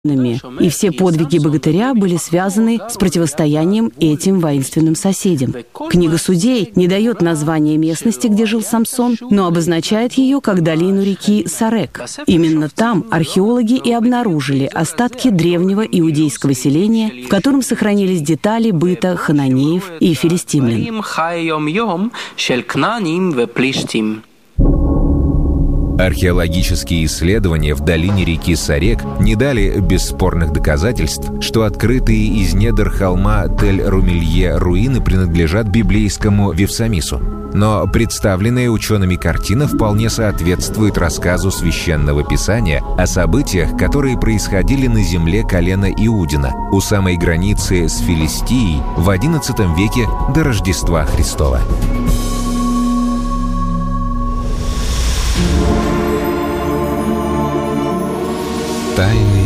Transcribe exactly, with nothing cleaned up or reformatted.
И все подвиги богатыря были связаны с противостоянием этим воинственным соседям. Книга Судей не дает названия местности, где жил Самсон, но обозначает ее как долину реки Сарек. Именно там археологи и обнаружили остатки древнего иудейского селения, в котором сохранились детали быта хананеев и филистимлян. Археологические исследования в долине реки Сарек не дали бесспорных доказательств, что открытые из недр холма Тель-Румелье руины принадлежат библейскому Вифсамису. Но представленная учеными картина вполне соответствует рассказу Священного Писания о событиях, которые происходили на земле колена Иудина, у самой границы с Филистией в одиннадцатом веке до Рождества Христова. Тайны